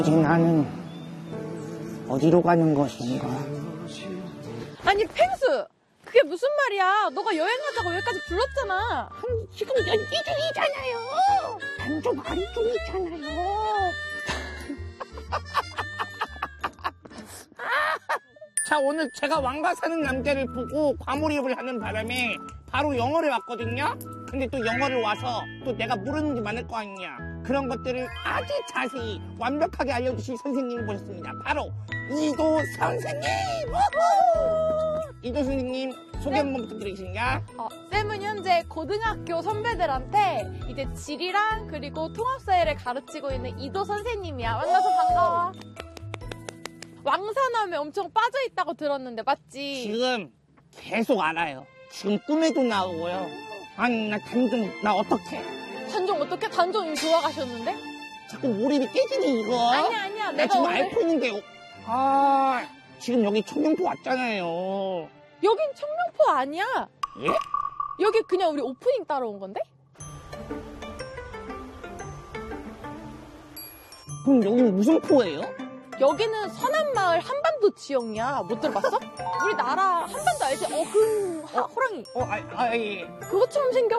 이제 나는 어디로 가는 것인가? 아니 펭수, 그게 무슨 말이야? 너가 여행 가자고 여기까지 불렀잖아. 지금 연기 중이잖아요. 단조 말이 중이잖아요. 자, 오늘 제가 왕가 사는 남자를 보고 과몰입을 하는 바람에 바로 영어를 왔거든요. 근데 또 영어를 와서 또 내가 모르는 게 많을 거 아니냐. 그런 것들을 아주 자세히 완벽하게 알려주신 선생님을 모셨습니다. 바로 이도 선생님! 우후! 이도 선생님 소개 한번 부탁드리겠습니다. 쌤은 현재 고등학교 선배들한테 이제 지리랑 그리고 통합사회를 가르치고 있는 이도 선생님이야. 만나서 반가워. 왕산함에 엄청 빠져있다고 들었는데 맞지? 지금 계속 알아요. 지금 꿈에도 나오고요. 아니, 나 단종, 나 어떡해? 단종 어떻게? 단종 이미 돌아가셨는데? 자꾸 몰입이 깨지니, 이거? 아니야. 나 내가 지금 오늘 앓고 있는데, 지금 여기 청룡포 왔잖아요. 여긴 청룡포 아니야. 예? 여기 그냥 우리 오프닝 따러 온 건데? 그럼 여기는 무슨 포예요? 여기는 서남마을 한반도 지역이야. 못 들어봤어? 우리나라 한반도 알지? 호랑이. 예. 그것처럼 생겨.